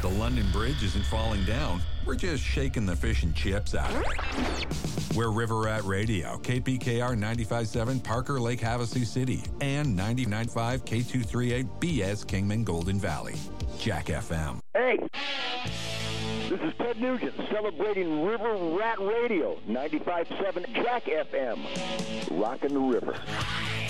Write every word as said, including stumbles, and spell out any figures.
The London Bridge isn't falling down. We're just shaking the fish and chips out of it. We're River Rat Radio, K P K R ninety-five point seven, Parker Lake, Havasu City, and ninety-nine point five K two thirty-eight B S Kingman Golden Valley. Jack F M. Hey, this is Ted Nugent celebrating River Rat Radio, ninety-five point seven Jack F M. Rockin' the river.